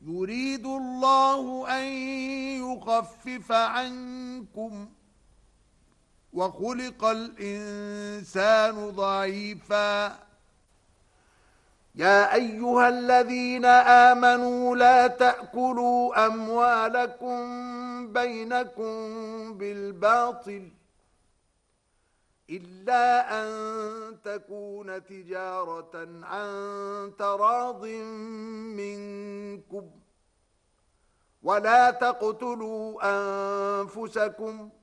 يريد الله أن يخفف عنكم وخلق الإنسان ضعيفا. يا أيها الذين آمنوا لا تأكلوا أموالكم بينكم بالباطل إلا أن تكون تجارة عن تراض منكم ولا تقتلوا أنفسكم